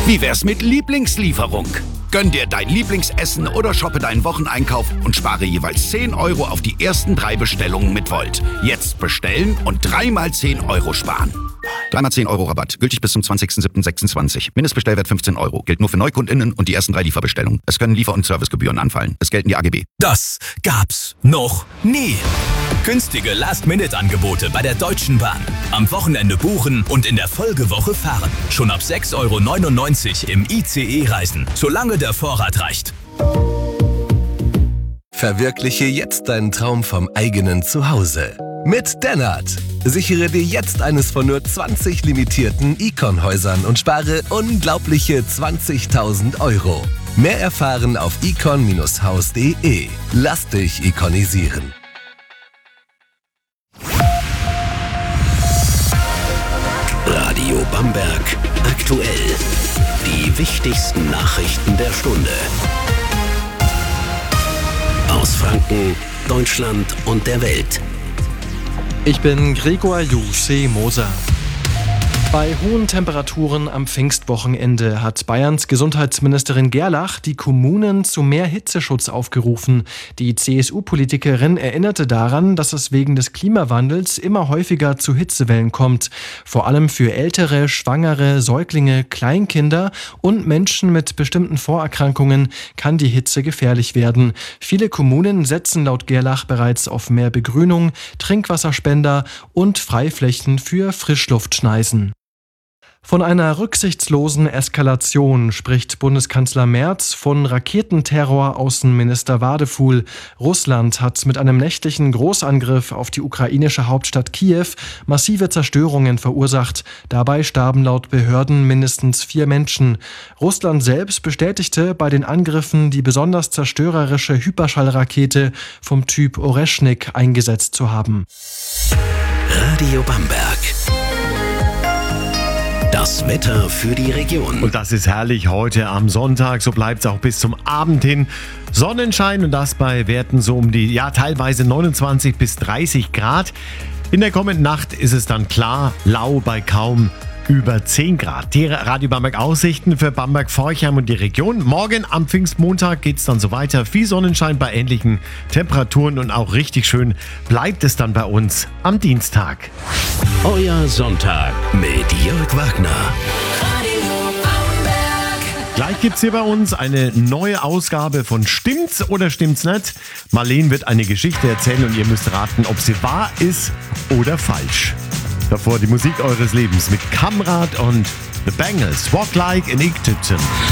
Wie wär's mit Lieblingslieferung? Gönn dir dein Lieblingsessen oder shoppe deinen Wocheneinkauf und spare jeweils 10 Euro auf die ersten 3 Bestellungen mit Volt. Jetzt bestellen und 3 mal 10 Euro sparen. 3 mal 10 Euro Rabatt. Gültig bis zum 20.07.26. Mindestbestellwert 15 Euro. Gilt nur für NeukundInnen und die ersten 3 Lieferbestellungen. Es können Liefer- und Servicegebühren anfallen. Es gelten die AGB. Das gab's noch nie. Günstige Last-Minute-Angebote bei der Deutschen Bahn. Am Wochenende buchen und in der Folgewoche fahren. Schon ab 6,99 Euro im ICE reisen, solange der Vorrat reicht. Verwirkliche jetzt deinen Traum vom eigenen Zuhause. Mit Dennert. Sichere dir jetzt eines von nur 20 limitierten Icon-Häusern und spare unglaubliche 20.000 Euro. Mehr erfahren auf icon-haus.de. Lass dich ikonisieren. Radio Bamberg aktuell. Die wichtigsten Nachrichten der Stunde. Aus Franken, Deutschland und der Welt. Ich bin Gregor Jusche-Moser. Bei hohen Temperaturen am Pfingstwochenende hat Bayerns Gesundheitsministerin Gerlach die Kommunen zu mehr Hitzeschutz aufgerufen. Die CSU-Politikerin erinnerte daran, dass es wegen des Klimawandels immer häufiger zu Hitzewellen kommt. Vor allem für Ältere, Schwangere, Säuglinge, Kleinkinder und Menschen mit bestimmten Vorerkrankungen kann die Hitze gefährlich werden. Viele Kommunen setzen laut Gerlach bereits auf mehr Begrünung, Trinkwasserspender und Freiflächen für Frischluftschneisen. Von einer rücksichtslosen Eskalation spricht Bundeskanzler Merz, von Raketenterror Außenminister Wadefuhl. Russland hat mit einem nächtlichen Großangriff auf die ukrainische Hauptstadt Kiew massive Zerstörungen verursacht. Dabei starben laut Behörden mindestens 4 Menschen. Russland selbst bestätigte bei den Angriffen die besonders zerstörerische Hyperschallrakete vom Typ Oreschnik eingesetzt zu haben. Radio Bamberg. Das Wetter für die Region. Und das ist herrlich heute am Sonntag. So bleibt es auch bis zum Abend hin. Sonnenschein und das bei Werten so um die, teilweise 29 bis 30 Grad. In der kommenden Nacht ist es dann klar, lau bei kaum über 10 Grad. Die Radio Bamberg Aussichten für Bamberg, Forchheim und die Region. Morgen am Pfingstmontag geht es dann so weiter. Viel Sonnenschein bei ähnlichen Temperaturen und auch richtig schön bleibt es dann bei uns am Dienstag. Euer Sonntag mit Jörg Wagner. Gleich gibt's hier bei uns eine neue Ausgabe von Stimmt's oder stimmt's nicht? Marleen wird eine Geschichte erzählen und ihr müsst raten, ob sie wahr ist oder falsch. Davor die Musik eures Lebens mit Kamrat und The Bangles, Walk Like an Ignition.